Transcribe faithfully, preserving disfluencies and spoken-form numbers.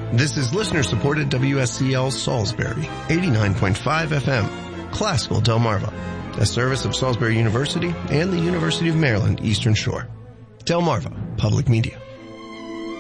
This is listener-supported W S C L Salisbury, eighty-nine point five F M, Classical Delmarva, a service of Salisbury University and the University of Maryland Eastern Shore. Delmarva Public Media.